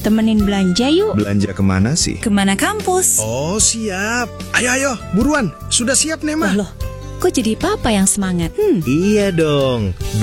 temenin belanja yuk. Belanja kemana sih? Kemana kampus? Oh siap. Ayo, buruan. Sudah siap Nema? Loh, kok jadi papa yang semangat? Iya dong.